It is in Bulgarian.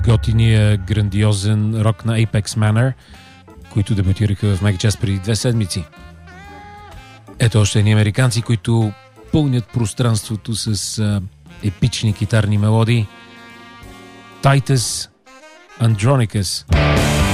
готиния грандиозен рок на Apex Manor, които дебютираха в Мега Час преди 2 седмици. Ето още едни американци, които пълнят пространството с епични китарни мелодии. Titus Andronicus.